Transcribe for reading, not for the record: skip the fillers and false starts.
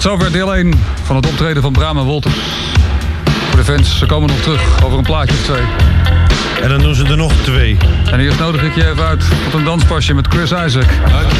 Tot zover deel 1 van het optreden van Bram en Wolter. Voor de fans, ze komen nog terug over een plaatje of 2. En dan doen ze er nog 2. En eerst nodig ik je even uit tot een danspasje met Chris Isaak.